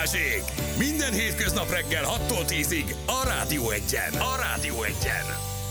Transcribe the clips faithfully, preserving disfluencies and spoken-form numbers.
Balázsék! Minden hétköznap reggel hattól tízig a Rádió Egyen. A Rádió Egyen.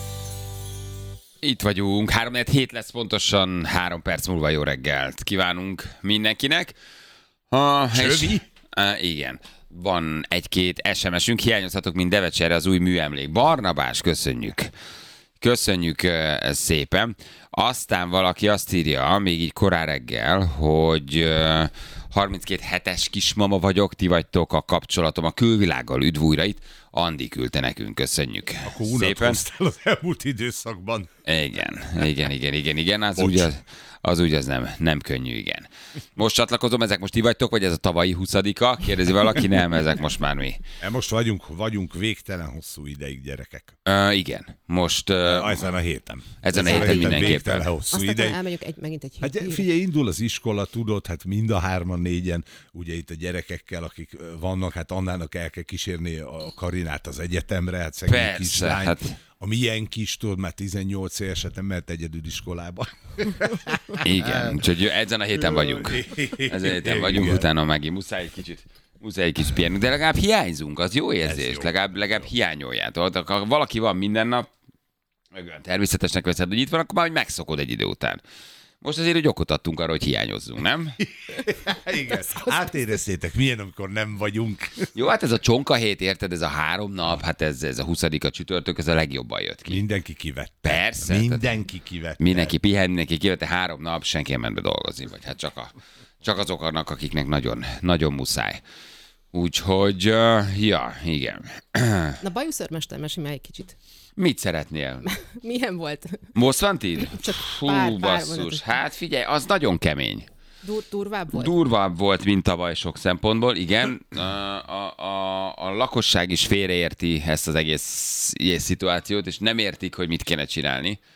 Itt vagyunk, három hét lesz pontosan, három perc múlva jó reggelt kívánunk mindenkinek. Ha, és, uh, igen, van egy-két es em esünk, hiányozhatok, mint Devecserre az új műemlék. Barnabás, köszönjük. Köszönjük uh, szépen. Aztán valaki azt írja, még így korán reggel, hogy uh, harminckét hetes kismama vagyok, ti vagytok a kapcsolatom a külvilággal, üdv újra itt. Andi küldte nekünk, köszönjük. Akkor unatkoztál az elmúlt időszakban. Igen, igen, igen, igen, igen, az úgy az, az, úgy az nem, nem könnyű, igen. Most csatlakozom, ezek most ti vagytok, vagy ez a tavalyi huszadika? Kérdezi valaki, nem, ezek most már mi. Most vagyunk, vagyunk végtelen hosszú ideig, gyerekek. Uh, igen, most... Uh, ezen a héten. Ezen a héten, héten mindenképpen. Végtelen hosszú Aztán ideig. elmegyünk egy, megint egy Hát hét. figyelj, indul az iskola, tudod, hát mind a hárman, négyen, ugye itt a gyerekekkel, akik vannak, hát Annának el kell kísérni a Karinát az egyetemre, hát szegény Persze, kislány. hát... A milyen kis, tudod, már tizennyolc évesen nem mehet egyedül iskolába. Igen, úgyhogy ezen a héten vagyunk. Ezen a héten vagyunk, igen. Utána megint muszáj egy kicsit, muszáj egy kicsit pihenni. De legalább hiányzunk, az jó érzés, jó. Legalább, legalább hiányoljátok. Ha valaki van minden nap, természetesnek veszed, hogy itt van, akkor már hogy megszokod egy idő után. Most azért, hogy okot adtunk arra, hogy hiányozzunk, nem? Igen. Átéreztétek, milyen, amikor nem vagyunk. Jó, hát ez a csonka hét, érted, ez a három nap, hát ez, ez a huszadika csütörtök, ez a legjobban jött ki. Mindenki kivette. Persze. Mindenki kivette. Mindenki pihen, mindenki kivette három nap, senki nem ment be dolgozni, vagy hát csak, a, csak azok annak, akiknek nagyon, nagyon muszáj. Úgyhogy, uh, ja, igen. Na, bajuszörmester, mesélj már egy kicsit. Mit szeretnél? Milyen volt? Most van tíz? Csak Fú, pár, pár basszus. mondatot. Hát figyelj, az nagyon kemény. Dur- durvább volt? Durvább volt, mint tavaly sok szempontból, igen. A, a, a, a lakosság is félreérti ezt az egész ilyen szituációt, és nem értik, hogy mit kéne csinálni.